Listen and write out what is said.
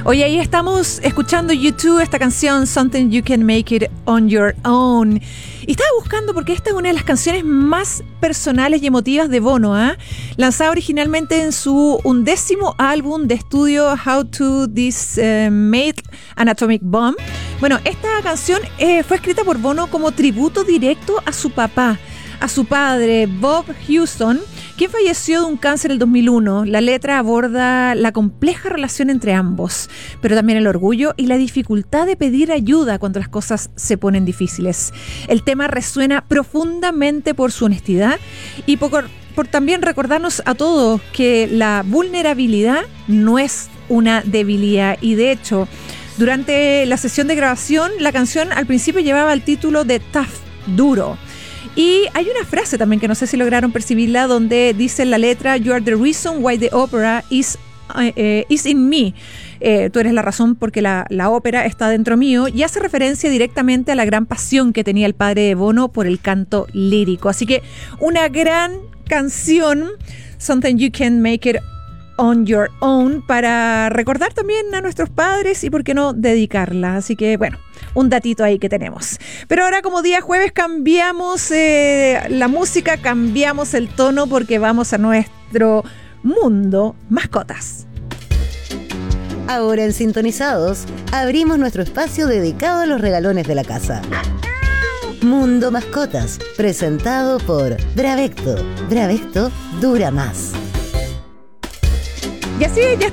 Oye, ahí estamos escuchando YouTube, esta canción Something You Can Make It On Your Own. Y estaba buscando porque esta es una de las canciones más personales y emotivas de Bono, ¿eh? Lanzada originalmente en su 11º álbum de estudio How to This Made an Atomic Bomb. Bueno, esta canción fue escrita por Bono como tributo directo a su papá, a su padre, Bob Hewson, quien falleció de un cáncer en el 2001. La letra aborda la compleja relación entre ambos, pero también el orgullo y la dificultad de pedir ayuda cuando las cosas se ponen difíciles. El tema resuena profundamente por su honestidad y por también recordarnos a todos que la vulnerabilidad no es una debilidad. Y de hecho, durante la sesión de grabación, la canción al principio llevaba el título de Tough, duro. Y hay una frase también que no sé si lograron percibirla, donde dice en la letra: You are the reason why the opera is in me. Tú eres la razón porque la ópera está dentro mío, y hace referencia directamente a la gran pasión que tenía el padre de Bono por el canto lírico. Así que una gran canción, Something You Can Make It On Your Own, para recordar también a nuestros padres y por qué no dedicarla. Así que bueno, un datito ahí que tenemos. Pero ahora, como día jueves, cambiamos la música, cambiamos el tono, porque vamos a nuestro mundo mascotas. Ahora en Sintonizados, abrimos nuestro espacio dedicado a los regalones de la casa. Mundo Mascotas, presentado por Bravecto. Bravecto dura más. Y así ya